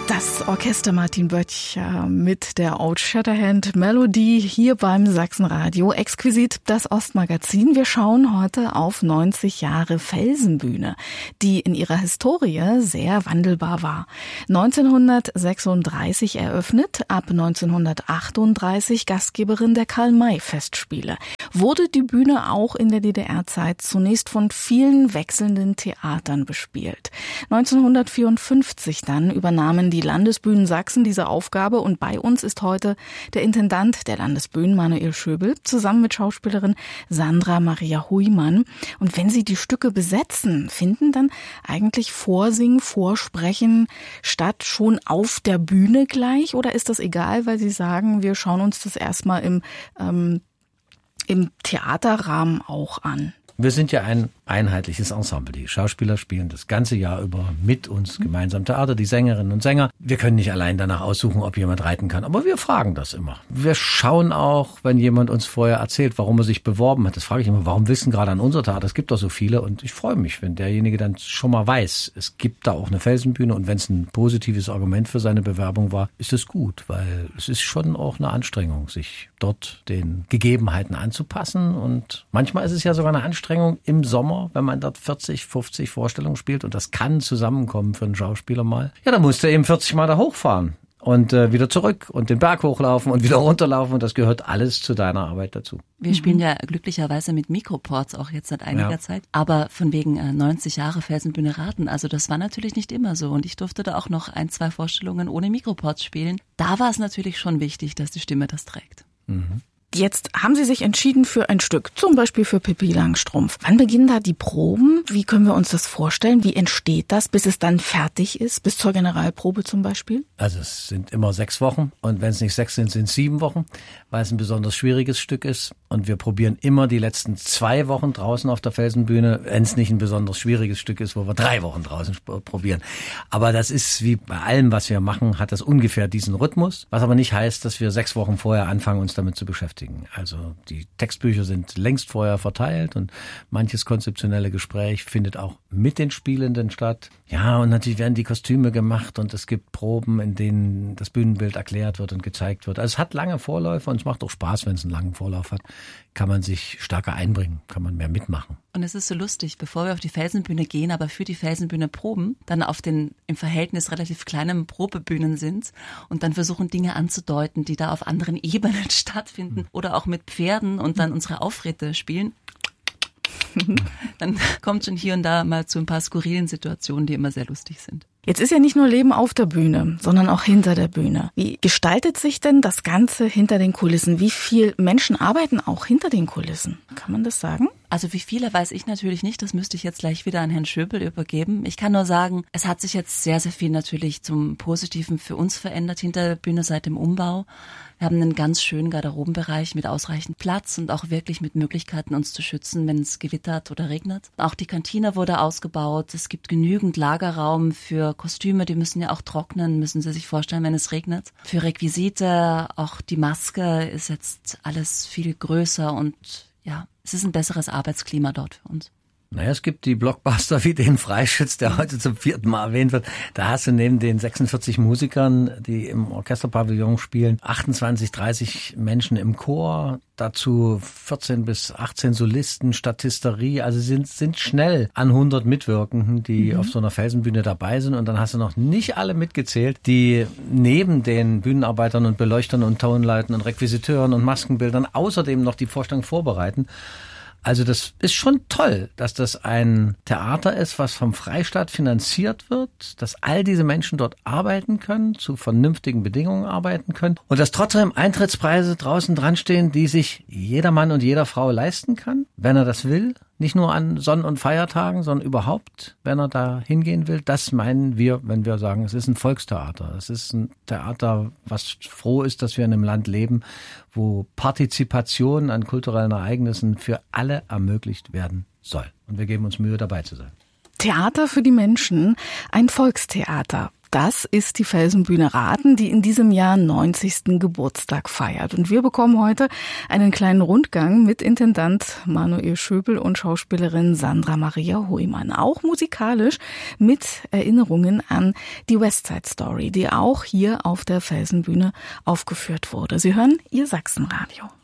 Das Orchester Martin Böttcher mit der Old Shatterhand Melodie hier beim Sachsenradio. Exquisit das Ostmagazin. Wir schauen heute auf 90 Jahre Felsenbühne, die in ihrer Historie sehr wandelbar war. 1936 eröffnet, ab 1938 Gastgeberin der Karl-May-Festspiele. Wurde die Bühne auch in der DDR-Zeit zunächst von vielen wechselnden Theatern bespielt. 1954 dann übernahmen die Landesbühnen Sachsen diese Aufgabe und bei uns ist heute der Intendant der Landesbühnen, Manuel Schöbel, zusammen mit Schauspielerin Sandra Maria Huymann. Und wenn Sie die Stücke besetzen, finden dann eigentlich Vorsingen, Vorsprechen statt schon auf der Bühne gleich oder ist das egal, weil Sie sagen, wir schauen uns das erstmal im Theaterrahmen auch an? Wir sind ja ein einheitliches Ensemble. Die Schauspieler spielen das ganze Jahr über mit uns gemeinsam Theater, die Sängerinnen und Sänger. Wir können nicht allein danach aussuchen, ob jemand reiten kann, aber wir fragen das immer. Wir schauen auch, wenn jemand uns vorher erzählt, warum er sich beworben hat. Das frage ich immer, warum willst du gerade an unser Theater? Es gibt doch so viele und ich freue mich, wenn derjenige dann schon mal weiß, es gibt da auch eine Felsenbühne und wenn es ein positives Argument für seine Bewerbung war, ist es gut, weil es ist schon auch eine Anstrengung, sich dort den Gegebenheiten anzupassen und manchmal ist es ja sogar eine Anstrengung im Sommer, wenn man dort 40, 50 Vorstellungen spielt und das kann zusammenkommen für einen Schauspieler mal. Ja, dann musst du eben 40 Mal da hochfahren und wieder zurück und den Berg hochlaufen und wieder runterlaufen und das gehört alles zu deiner Arbeit dazu. Wir spielen ja glücklicherweise mit Mikroports auch jetzt seit einiger Zeit, aber von wegen 90 Jahre Felsenbühne Raten, also das war natürlich nicht immer so und ich durfte da auch noch 1, 2 Vorstellungen ohne Mikroports spielen. Da war es natürlich schon wichtig, dass die Stimme das trägt. Mhm. Jetzt haben Sie sich entschieden für ein Stück, zum Beispiel für Pippi Langstrumpf. Wann beginnen da die Proben? Wie können wir uns das vorstellen? Wie entsteht das, bis es dann fertig ist? Bis zur Generalprobe zum Beispiel? Also es sind immer 6 Wochen und wenn es nicht 6 sind, sind es 7 Wochen, weil es ein besonders schwieriges Stück ist. Und wir probieren immer die letzten 2 Wochen draußen auf der Felsenbühne, wenn es nicht ein besonders schwieriges Stück ist, wo wir 3 Wochen draußen probieren. Aber das ist wie bei allem, was wir machen, hat das ungefähr diesen Rhythmus, was aber nicht heißt, dass wir 6 Wochen vorher anfangen, uns damit zu beschäftigen. Also die Textbücher sind längst vorher verteilt und manches konzeptionelle Gespräch findet auch mit den Spielenden statt. Ja, und natürlich werden die Kostüme gemacht und es gibt Proben, in denen das Bühnenbild erklärt wird und gezeigt wird. Also es hat lange Vorläufe und es macht auch Spaß, wenn es einen langen Vorlauf hat. Kann man sich stärker einbringen, kann man mehr mitmachen. Und es ist so lustig, bevor wir auf die Felsenbühne gehen, aber für die Felsenbühne proben, dann auf den im Verhältnis relativ kleinen Probebühnen sind und dann versuchen Dinge anzudeuten, die da auf anderen Ebenen stattfinden oder auch mit Pferden und dann unsere Auftritte spielen. Dann kommt schon hier und da mal zu ein paar skurrilen Situationen, die immer sehr lustig sind. Jetzt ist ja nicht nur Leben auf der Bühne, sondern auch hinter der Bühne. Wie gestaltet sich denn das Ganze hinter den Kulissen? Wie viele Menschen arbeiten auch hinter den Kulissen? Kann man das sagen? Also wie viele weiß ich natürlich nicht, das müsste ich jetzt gleich wieder an Herrn Schöbel übergeben. Ich kann nur sagen, es hat sich jetzt sehr, sehr viel natürlich zum Positiven für uns verändert hinter der Bühne seit dem Umbau. Wir haben einen ganz schönen Garderobenbereich mit ausreichend Platz und auch wirklich mit Möglichkeiten, uns zu schützen, wenn es gewittert oder regnet. Auch die Kantine wurde ausgebaut. Es gibt genügend Lagerraum für Kostüme, die müssen ja auch trocknen, müssen Sie sich vorstellen, wenn es regnet. Für Requisite, auch die Maske ist jetzt alles viel größer und ja, es ist ein besseres Arbeitsklima dort für uns. Naja, es gibt die Blockbuster wie den Freischütz, der heute zum 4. Mal erwähnt wird. Da hast du neben den 46 Musikern, die im Orchesterpavillon spielen, 28, 30 Menschen im Chor, dazu 14 bis 18 Solisten, Statisterie. Also sind schnell an 100 Mitwirkenden, die auf so einer Felsenbühne dabei sind. Und dann hast du noch nicht alle mitgezählt, die neben den Bühnenarbeitern und Beleuchtern und Tonleitern und Requisiteuren und Maskenbildern außerdem noch die Vorstellung vorbereiten. Also das ist schon toll, dass das ein Theater ist, was vom Freistaat finanziert wird, dass all diese Menschen dort arbeiten können, zu vernünftigen Bedingungen arbeiten können und dass trotzdem Eintrittspreise draußen dran stehen, die sich jeder Mann und jeder Frau leisten kann, wenn er das will. Nicht nur an Sonn- und Feiertagen, sondern überhaupt, wenn er da hingehen will. Das meinen wir, wenn wir sagen, es ist ein Volkstheater. Es ist ein Theater, was froh ist, dass wir in einem Land leben, wo Partizipation an kulturellen Ereignissen für alle ermöglicht werden soll. Und wir geben uns Mühe, dabei zu sein. Theater für die Menschen, ein Volkstheater. Das ist die Felsenbühne Rathen, die in diesem Jahr 90. Geburtstag feiert. Und wir bekommen heute einen kleinen Rundgang mit Intendant Manuel Schöbel und Schauspielerin Sandra Maria Heumann. Auch musikalisch mit Erinnerungen an die West Side Story, die auch hier auf der Felsenbühne aufgeführt wurde. Sie hören Ihr Sachsenradio.